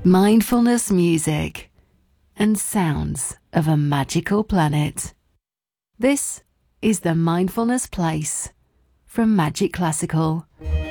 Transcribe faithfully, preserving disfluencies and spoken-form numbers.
Mindfulness music and sounds of a magical planet. This is the Mindfulness Place from Magic Classical.